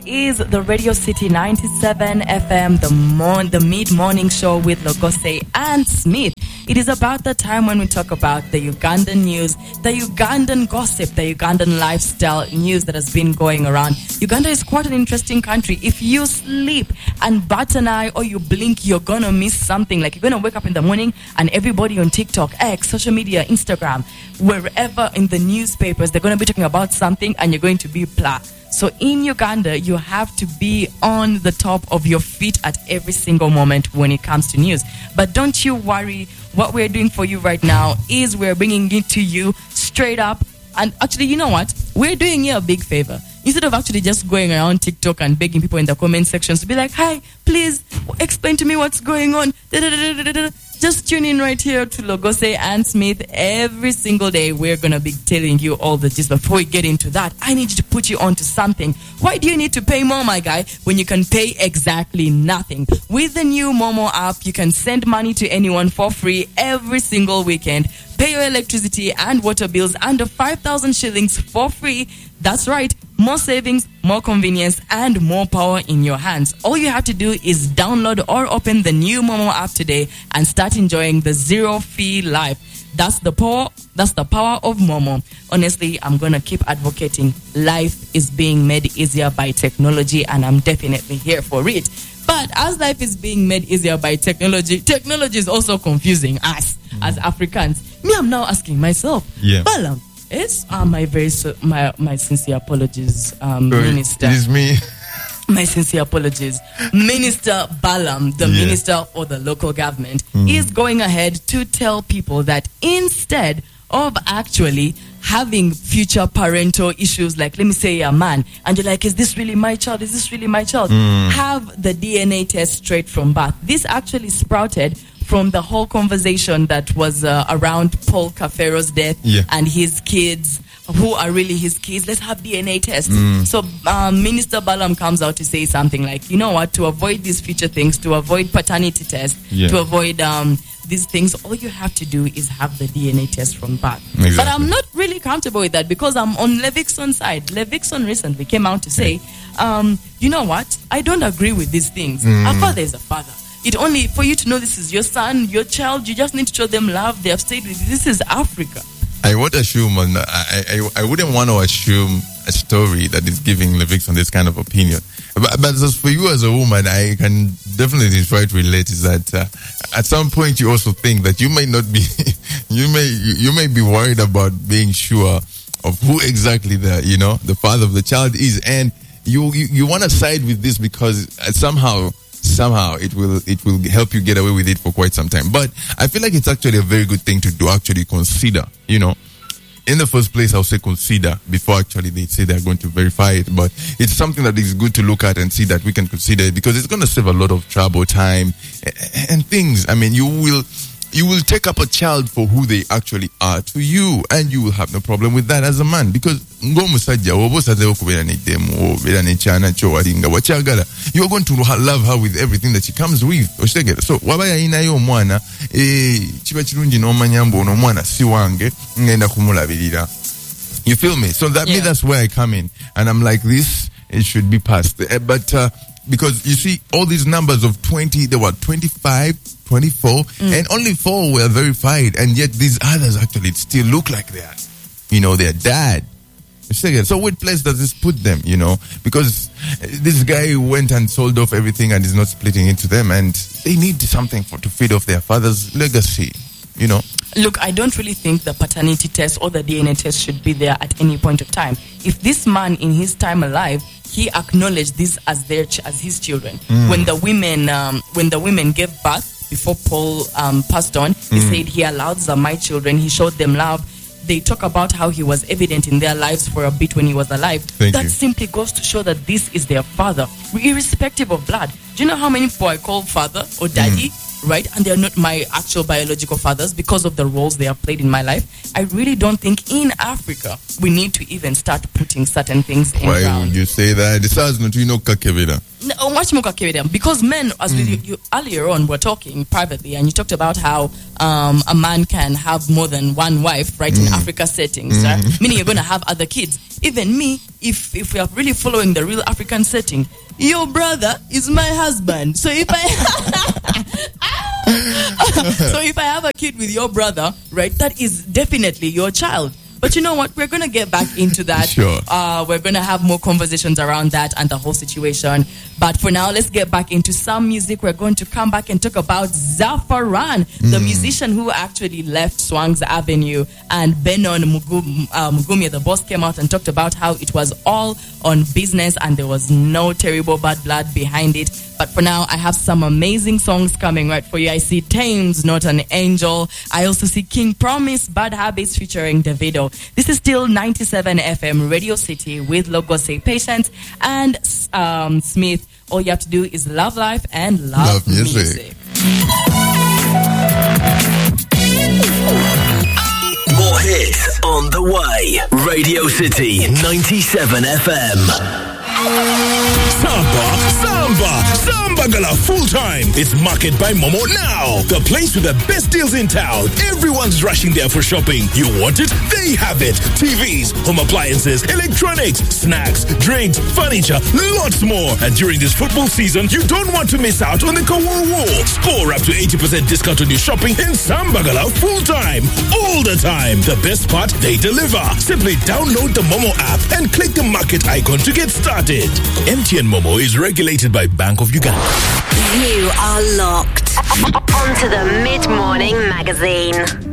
is the Radio City 97 FM, the mid-morning show with Logose and Smith. It is about the time when we talk about the Ugandan news, the Ugandan gossip, the Ugandan lifestyle news that has been going around. Uganda is quite an interesting country. If you sleep and bat an eye or you blink, you're gonna miss something. Like, you're gonna wake up in the morning and everybody on TikTok, X, social media, Instagram, wherever in the newspapers, they're gonna be talking about something and you're going to be blah. So in Uganda, you have to be on the top of your feet at every single moment when it comes to news. But don't you worry. What we're doing for you right now is we're bringing it to you straight up. And actually, you know what? We're doing you a big favor. Instead of actually just going around TikTok and begging people in the comment sections to be like, hi, please explain to me what's going on. Just tune in right here to Logose and Smith. Every single day, we're going to be telling you all the gist. Before we get into that, I need you to put you onto something. Why do you need to pay more, my guy, when you can pay exactly nothing? With the new Momo app, you can send money to anyone for free every single weekend. Pay your electricity and water bills under 5,000 shillings for free. That's right. More savings, more convenience, and more power in your hands. All you have to do is download or open the new Momo app today and start enjoying the zero-fee life. That's the power of Momo. Honestly, I'm going to keep advocating. Life is being made easier by technology, and I'm definitely here for it. But as life is being made easier by technology is also confusing us as Africans. Me, I'm now asking myself, Balam, it's my sincere apologies, Minister. It is me. My sincere apologies. Minister Balam, the minister for the local government, is going ahead to tell people that instead of actually having future parental issues, like, let me say a man, and you're like, is this really my child? Is this really my child? Have the DNA test straight from birth. This actually sprouted from the whole conversation that was around Paul Kafero's death and his kids. Who are really his kids? Let's have DNA tests. So Minister Balam comes out to say something like, you know what, to avoid these future things, to avoid paternity tests, to avoid these things, all you have to do is have the DNA test from birth. Exactly. But I'm not really comfortable with that because I'm on Levickson's side. Levickson recently came out to say, you know what, I don't agree with these things. A father is a father. It only, for you to know this is your son, your child, you just need to show them love. They have stayed with you. This is Africa. I would assume, I wouldn't want to assume a story that is giving Levickson this kind of opinion. But as for you as a woman, I can definitely try to relate is that at some point you also think that you may not be, you may be worried about being sure of who exactly the father of the child is, and you want to side with this because somehow it will help you get away with it for quite some time. But I feel like it's actually a very good thing to do, actually consider, in the first place, I'll say consider before actually they say they're going to verify it. But it's something that is good to look at and see that we can consider it because it's going to save a lot of trouble, time, and things. I mean, you will take up a child for who they actually are to you, and you will have no problem with that as a man because you're going to love her with everything that she comes with. So wabaya inayo mwana chiba chirungi n'omanya mbu ono mwana si wange ngenda kumulabirira. You feel me? So that's where I come in, and I'm like, this, it should be passed. But because you see all these numbers of 20, there were 25, 24, and only 4 were verified, and yet these others actually still look like they are, their dad. So what place does this put them, because this guy went and sold off everything and is not splitting into them, and they need something to feed off their father's legacy, Look, I don't really think the paternity test or the DNA test should be there at any point of time. If this man in his time alive, he acknowledged this as his children. When the women gave birth, before Paul passed on, he said he allowed them my children. He showed them love. They talk about how he was evident in their lives for a bit when he was alive. That simply goes to show that this is their father, irrespective of blood. Do you know how many people I call father or daddy? Right? And they're not my actual biological fathers because of the roles they have played in my life. I really don't think in Africa we need to even start putting certain things in. Why would you say that? because men, as you earlier on were talking privately, and you talked about how a man can have more than one wife, right, in Africa settings, meaning you're going to have other kids. Even me, if we are really following the real African setting, your brother is my husband. So if I have a kid with your brother, right, that is definitely your child. But you know what? We're going to get back into that. Sure. We're going to have more conversations around that and the whole situation. But for now, let's get back into some music. We're going to come back and talk about Zafaran, the musician who actually left Swang's Avenue. And Benon Mugumya, the boss, came out and talked about how it was all on business and there was no terrible bad blood behind it. But for now, I have some amazing songs coming right for you. I see Thames, Not an Angel. I also see King Promise, Bad Habits featuring Davido. This is still 97 FM Radio City with Logose Patience and Smith. All you have to do is love life and love music. More hits on the way. Radio City 97 FM. Samba Gala full time. It's Market by Momo now. The place with the best deals in town. Everyone's rushing there for shopping. You want it? They have it. TVs, home appliances, electronics, snacks, drinks, furniture, lots more. And during this football season, you don't want to miss out on the Kawar War. Score up to 80% discount on your shopping in Samba Gala full time. All the time. The best part, they deliver. Simply download the Momo app and click the market icon to get started. MTN Momo is regulated by Bank of Uganda. You are locked onto the Mid-Morning Magazine.